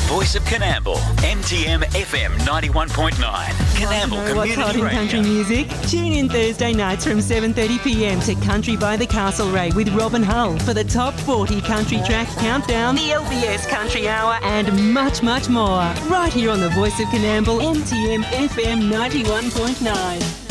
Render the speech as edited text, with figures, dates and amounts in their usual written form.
Voice of Coonamble, MTM FM 91.9, Coonamble Know what's hot Community in country Radio. music? Tune in Thursday nights from 7:30pm to Country by the Castlereagh with Robin Hull for the top 40 country track countdown, the LBS Country Hour, and much, much more. Right here on the Voice of Coonamble, MTM FM 91.9.